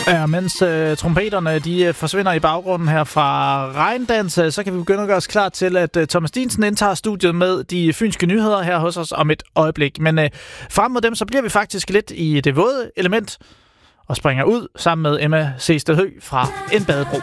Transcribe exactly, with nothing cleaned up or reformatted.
Ja, mens øh, trompeterne de øh, forsvinder i baggrunden her fra Regndans, øh, så kan vi begynde at gøre os klar til, at øh, Thomas Dinsen indtager studiet med de fynske nyheder her hos os om et øjeblik. Men øh, frem mod dem, så bliver vi faktisk lidt i det våde element og springer ud sammen med Emma C. Stedhø fra En Badebro.